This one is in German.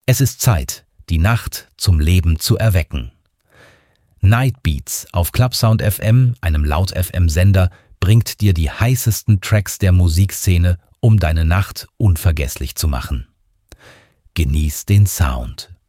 Es ist Zeit, die Nacht zum Leben zu erwecken. Night Beats auf Clubsound FM, einem Laut-FM-Sender, bringt dir die heißesten Tracks der Musikszene, um deine Nacht unvergesslich zu machen. Genieß den Sound.